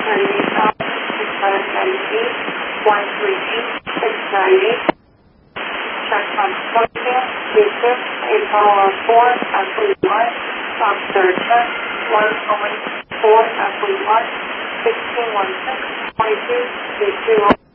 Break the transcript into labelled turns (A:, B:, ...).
A: Check on Scorpio, Houston, Apollo 4, Athlete 1, Stop Third Check, 1 4, Athlete 1, 1616, 22, 220.